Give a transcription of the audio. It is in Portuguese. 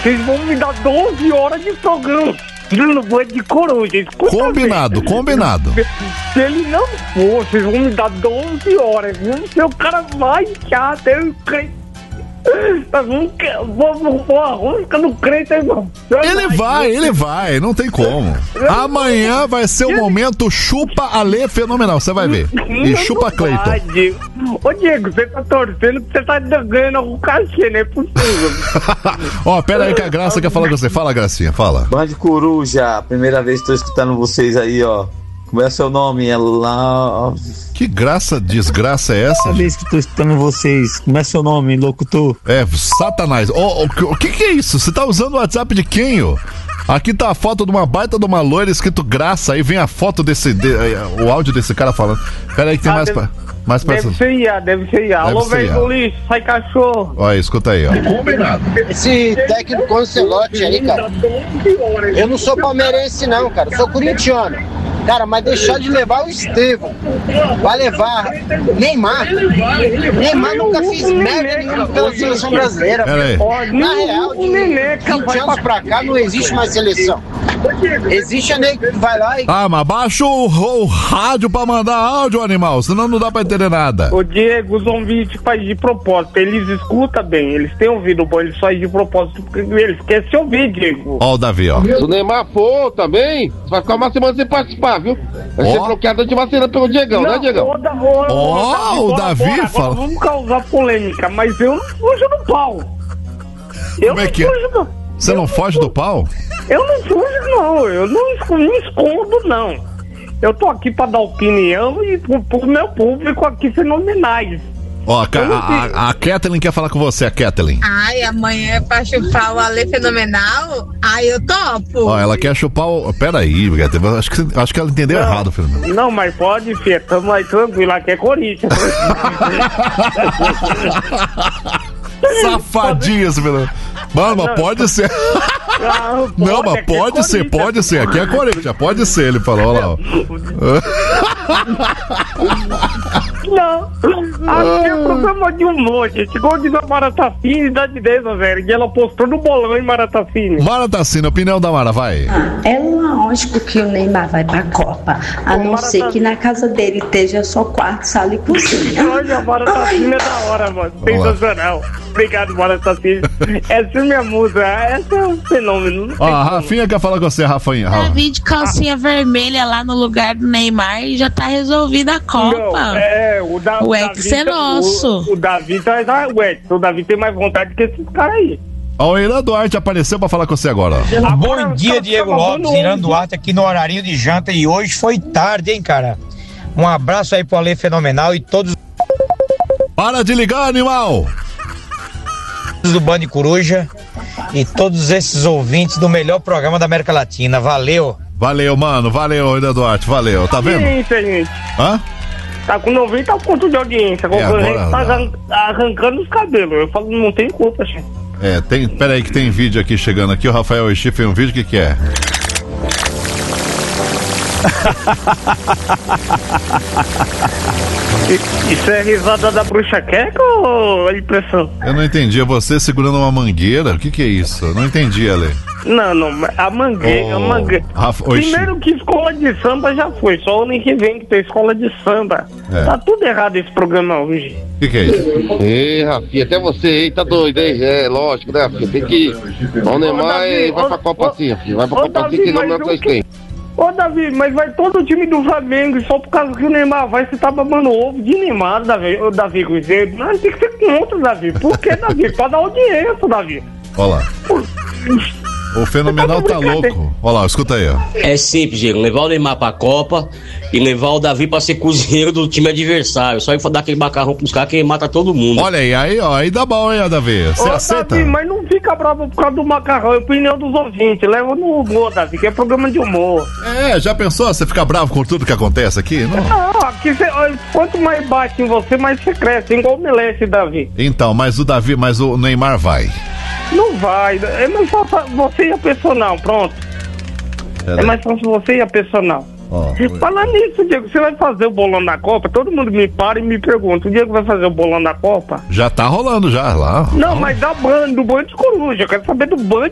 vocês vão me dar 12 horas de programa no Band de Coruja. Escuta Combinado, bem. combinado. Se ele não for, vocês vão me dar 12 horas, viu? Seu cara mais chato, eu creio. Vou a rosca no crente, irmão. Ele vai, não tem como. Amanhã vai ser o momento chupa Alê fenomenal, você vai ver. E chupa Cleiton. Ô Diego, você tá torcendo que você tá ganhando algum cachê, não é possível. Ó, pera aí que a Graça quer falar com você. Fala, Gracinha, fala. Band Coruja, primeira vez que tô escutando vocês aí, ó. Como é seu nome? É lá. Que desgraça é essa? Primeira vez que tô escutando vocês. Como é seu nome, locutor? É, Satanás. O que é isso? Você tá usando o WhatsApp de quem, ó? Aqui tá a foto de uma baita de uma loira escrito Graça. Aí vem a foto o áudio desse cara falando. Pera aí que tem mais pra Deve ser IA. Alô, velho do lixo, sai cachorro. Olha, escuta aí, ó. Combinado. Esse técnico Ancelotti aí, cara. Eu não sou palmeirense, não, cara. Eu sou corintiano. Cara, mas deixar de levar o Estevão, vai levar Neymar. Neymar nunca fez merda nenhuma pela seleção brasileira. Na real, de 20 anos pra cá não existe mais seleção. Existe a nego que vai lá e... Ah, mas baixa o rádio pra mandar áudio, animal, senão não dá pra entender nada. O Diego, os ouvintes fazem de propósito, eles escutam bem, eles têm ouvido bom, eles fazem de propósito, porque eles querem se ouvir, Diego. Ó o Davi, ó. Se o Neymar for também, vai ficar uma semana sem participar, viu? Vai ser bloqueado de vacina pelo Diegão, né, Diegão? O Davi fala. Vamos causar polêmica, mas eu não fujo do pau. Como é que é? Você não foge do pau? Eu não fujo, não. Eu não me escondo, não. Eu tô aqui pra dar opinião e pro meu público aqui fenomenais. Ó, a Kathleen quer falar com você, a Kathleen. Ai, amanhã é pra chupar o Alê fenomenal? Ai, eu topo. Ó, ela quer chupar o... Pera aí, acho que ela entendeu errado, filho. Não, mas pode, filha. Tamo aí tranquilo, aqui é Corinthians. Safadinha esse filho. Mano, mas pode ser. Não, mas pode ser. Aqui é Corinthians, pode ser, ele falou, olha lá, ó. Não, aqui é programa de humor, gente. Igual diz a Maratafine, dá de 10, velho. E ela postou no bolão em Maratafine. Maratafine, opinião da Mara, vai. É lógico que o Neymar vai pra Copa. A não ser que na casa dele esteja só quarto, sala e cozinha. Olha, a Maratafine é da hora, mano. Sensacional. Obrigado, Maratafine. Essa é minha musa. Essa é um fenômeno. Ó, a Rafinha quer falar com você, Rafinha. Davi de calcinha vermelha lá no lugar do Neymar e já tá resolvida a Copa. Não, o Ex é nosso. O Davi tá. O Davi tem mais vontade que esses caras aí. Ó, o Irã Duarte apareceu pra falar com você agora. Bom dia, Diego Lopes, Irã Duarte aqui no horarinho de janta e hoje foi tarde, hein, cara? Um abraço aí pro Alê Fenomenal e todos... Para de ligar, animal! Do Band Coruja e todos esses ouvintes do melhor programa da América Latina. Valeu! Valeu, mano, valeu, Irã Duarte, valeu, tá vendo? Gente. Hã? Tá com 90 pontos de audiência, agora, tá arrancando os cabelos. Eu falo, não tem culpa, gente. Pera aí que tem vídeo aqui chegando aqui, o Rafael Ixi fez um vídeo, o que é? Isso é risada da bruxa queca ou é impressão? Eu não entendi, é você segurando uma mangueira? O que é isso? Eu não entendi, Ale. Não, a mangueira, Primeiro que escola de samba já foi, só o ano que vem que tem escola de samba. Tá tudo errado esse programa hoje. O que é isso? Ei, Rafinha, até você aí tá doido, hein? É, lógico, né, Rafinha? Tem que ir. O Neymar vai pra Copa assim, Rafinha. Vai pra Copa assim, que não é o que vocês têm. Ô, Davi, mas vai todo o time do Flamengo e só por causa que o Neymar vai, você tá babando ovo de Neymar, Davi. Ô, Davi, não, tem que ser contra, Davi. Por que, Davi? Pra dar audiência, Davi. Olha lá. O Fenomenal tá louco. Olha lá, escuta aí, ó. É simples, Diego. Levar o Neymar pra Copa e levar o Davi pra ser cozinheiro do time adversário. Só ir dar aquele macarrão pros caras que ele mata todo mundo. Olha aí, ó. Aí dá bom, hein, Davi? Você aceita? Davi, mas não fica bravo por causa do macarrão. É a opinião dos ouvintes. Leva no humor, Davi, que é programa de humor. Já pensou? Você fica bravo com tudo que acontece aqui? Não, aqui quanto mais bate em você, mais você cresce. Igual o Melesse, Davi. Então, mas o Neymar vai. Não vai, é mais fácil você e a personal, pronto. É mais fácil você e a personal. Falar nisso, Diego, você vai fazer o bolão da Copa? Todo mundo me para e me pergunta, o Diego vai fazer o bolão da Copa? Já tá rolando já lá. Não, mas do Band Coruja, eu quero saber do Band